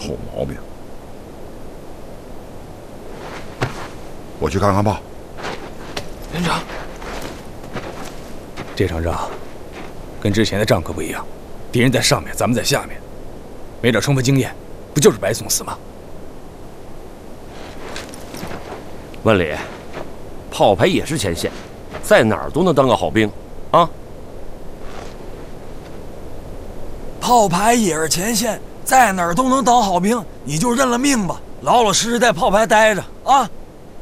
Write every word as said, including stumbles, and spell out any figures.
臭毛病。我去看看吧。 连长，这场仗跟之前的仗可不一样，敌人在上面，咱们在下面，没点充分经验，不就是白送死吗？ 万里，炮排也是前线，在哪儿都能当个好兵，啊！ 炮排也是前线，在哪儿都能当好兵，你就认了命吧，老老实实在炮排待着啊！